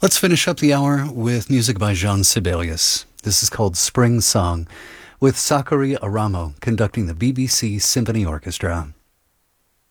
Let's finish up the hour with music by Jean Sibelius. This is called Spring Song, with Sakari Aramo conducting the BBC Symphony Orchestra.